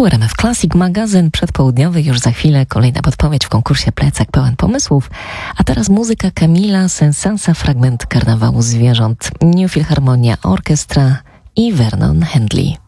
Tu RMF Classic, magazyn przedpołudniowy. Już za chwilę kolejna podpowiedź w konkursie Plecak pełen pomysłów. A teraz muzyka Camila Saint-Saënsa, fragment Karnawału Zwierząt, New Philharmonia Orchestra i Vernon Handley.